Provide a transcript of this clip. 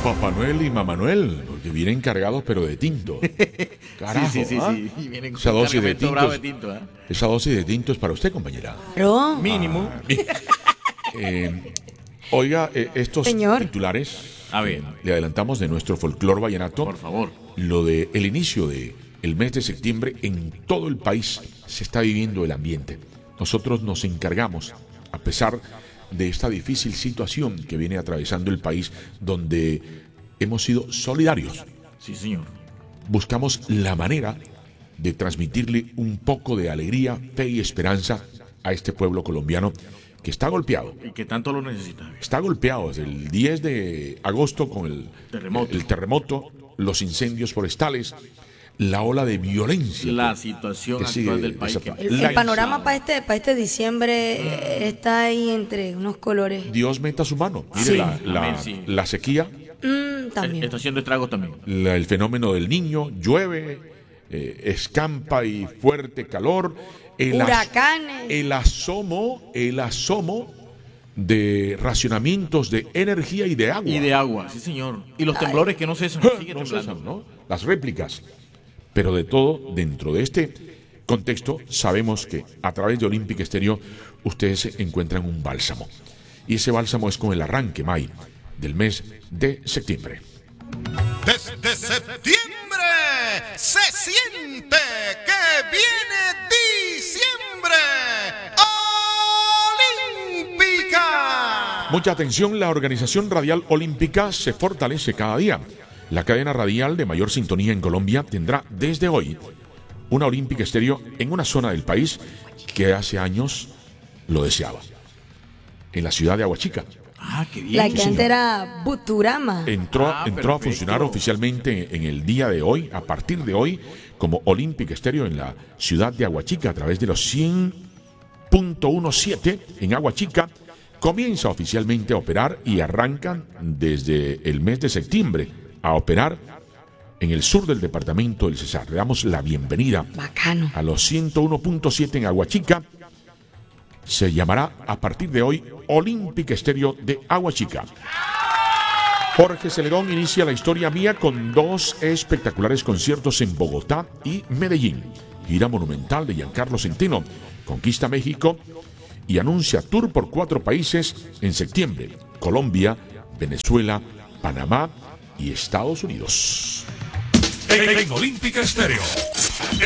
Papá Noel y Mamá Noel, porque vienen cargados pero de tinto. Carajo, sí. ¿ah? Y vienen con Esa un dosis de cargamento bravo de tinto, tinto, ¿eh? esa dosis de tinto es para usted, compañera. Claro. Mínimo. Oiga, estos Señor. titulares A ver. le adelantamos de nuestro folclor vallenato. Por favor. Lo de el inicio de el mes de septiembre en todo el país se está viviendo el ambiente. Nosotros nos encargamos, a pesar de esta difícil situación que viene atravesando el país, donde hemos sido solidarios. Sí, señor. Buscamos la manera de transmitirle un poco de alegría, fe y esperanza a este pueblo colombiano que está golpeado. Y que tanto lo necesita. Está golpeado desde el 10 de agosto con el terremoto, los incendios forestales, la ola de violencia. La situación que sigue actual del país. El panorama para este diciembre está ahí entre unos colores. Dios meta su mano. Mire Sí. Sí. la sequía, También. Está haciendo estragos también. el fenómeno del niño, llueve, escampa y fuerte calor, Huracanes. el asomo de racionamientos de energía y de agua. Y de agua, sí, señor. Y los temblores que no cesan. Siguen No temblando. cesan, ¿no? Las réplicas. Pero de todo, dentro de este contexto, sabemos que a través de Olympic Stereo ustedes encuentran un bálsamo. Y ese bálsamo es con el arranque, May, del mes de septiembre. Desde septiembre se siente que viene diciembre. Olímpica. Mucha atención, la organización radial olímpica se fortalece cada día. La cadena radial de mayor sintonía en Colombia tendrá desde hoy una Olympic Stereo en una zona del país que hace años lo deseaba. En la ciudad de Aguachica. Ah, qué bien. La que antes era Buturama. Entró a perfecto. funcionar oficialmente en el día de hoy, a partir de hoy, como Olympic Stereo en la ciudad de Aguachica a través de los 100.17 en Aguachica. Comienza oficialmente a operar y arrancan desde el mes de septiembre a operar en el sur del departamento del Cesar. Le damos la bienvenida Bacano. a los 101.7 en Aguachica. Se llamará a partir de hoy Olympic Stereo de Aguachica. Jorge Celedón inicia la historia mía con 2 espectaculares conciertos en Bogotá y Medellín. Gira monumental de Giancarlo Centeno, conquista México y anuncia tour por 4 países en septiembre: Colombia, Venezuela, Panamá y Estados Unidos. En Olímpica Estéreo.